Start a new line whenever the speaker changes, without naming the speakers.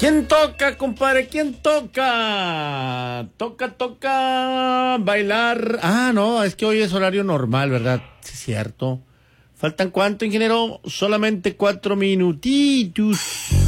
¿Quién toca, compadre? ¿Quién toca? Toca bailar. Ah, no, es que hoy es horario normal, ¿verdad? Sí, es cierto. ¿Faltan cuánto, ingeniero? Solamente 4 minutitos.